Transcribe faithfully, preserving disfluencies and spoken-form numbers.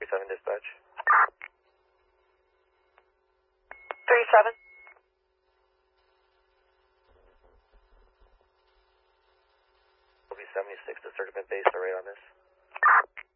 seven dispatch. three seven. Will be seventy-six to search been based array on this.